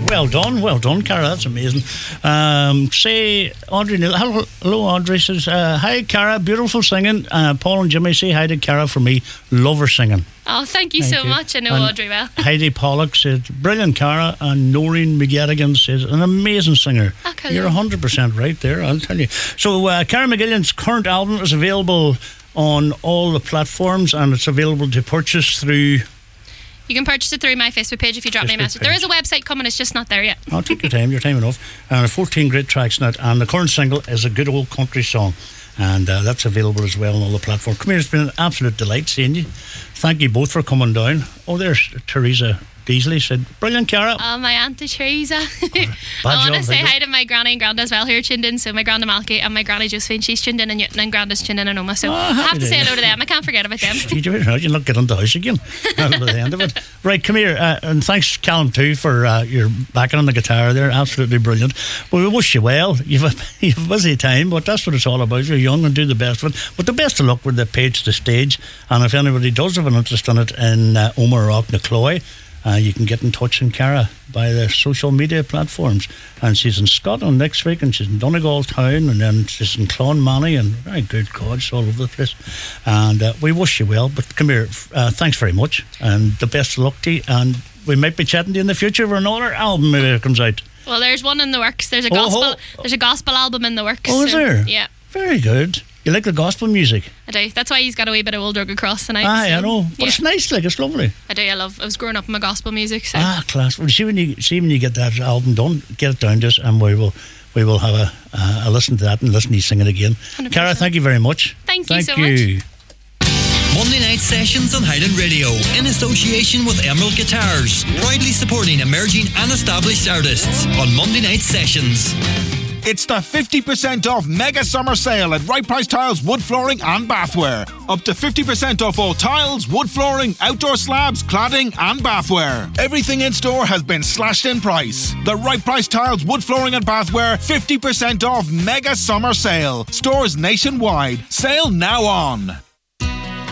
Well done, Cara. That's amazing. Say, Audrey Neal. Hello, Audrey says, hi, Cara. Beautiful singing. Paul and Jimmy, say hi to Cara for me. Love her singing. Oh, thank you so much. I know Audrey well. Heidi Pollock says, brilliant, Cara. And Noreen McGettigan says, an amazing singer. Okay, You're 100% right there, I'll tell you. So, Cara McGillian's current album is available on all the platforms, and it's available to purchase through... You can purchase it through my Facebook page if you drop me a message. There is a website coming, it's just not there yet. I'll take your time enough. And 14 great tracks in it, and the current single is a good old country song, and that's available as well on all the platforms. Come here, it's been an absolute delight seeing you. Thank you both for coming down. Oh, there's Teresa Beasley said, brilliant, Cara. Oh, my Auntie Teresa. I want to say hi to my granny and granda as well who are tuned in. So my granda Malky and my granny Josephine, she's tuned in Newton, and granda's tuned in Oma. So I have to say hello to them. I can't forget about them. You'll not get on the house again at the end of it. Right, come here, and thanks, Callum, too, for your backing on the guitar there. Absolutely brilliant. Well, we wish you well. You've a busy time, but that's what it's all about. You're young and do the best of it. But the best of luck with the page to stage. And if anybody does have an interest in it in Omagh Rock, Nacloy, you can get in touch with Cara by the social media platforms. And she's in Scotland next week, and she's in Donegal Town, and then she's in Clonmany, and very good God, it's all over the place. And we wish you well. But come here, thanks very much, and the best of luck to you. And we might be chatting to you in the future for another album maybe that comes out. Well, there's one in the works. There's a gospel album in the works. Oh, is there? Yeah. Very good. You like the gospel music? I do. That's why he's got a wee bit of Old Drug Across tonight. I know. But it's nice, like, it's lovely. I do. I was growing up in my gospel music. So. Class. Well, see when you get that album done, get it down to us, and we will have a listen to that and listen to you sing it again. 100%. Cara, thank you very much. Thank you so much. Monday night sessions on Highland Radio in association with Emerald Guitars, proudly supporting emerging and established artists on Monday night sessions. It's the 50% off mega summer sale at Right Price Tiles Wood Flooring and Bathware. Up to 50% off all tiles, wood flooring, outdoor slabs, cladding and bathware. Everything in store has been slashed in price. The Right Price Tiles Wood Flooring and Bathware 50% off mega summer sale. Stores nationwide. Sale now on.